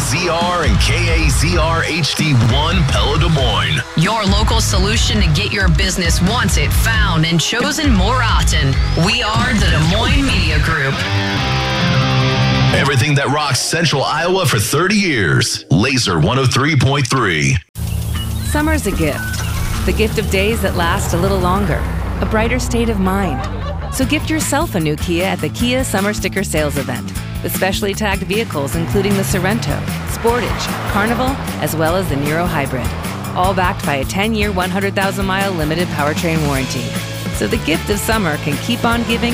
KAZR and KAZR HD1 Pella Des Moines. Your local solution to get your business wanted, found, and chosen more often. We are the Des Moines Media Group. Everything that rocks Central Iowa for 30 years. Laser 103.3. Summer's a gift. The gift of days that last a little longer. A brighter state of mind. So gift yourself a new Kia at the Kia Summer Sticker Sales Event. With specially tagged vehicles including the Sorento, Sportage, Carnival, as well as the Niro Hybrid. All backed by a 10-year, 100,000-mile limited powertrain warranty. So the gift of summer can keep on giving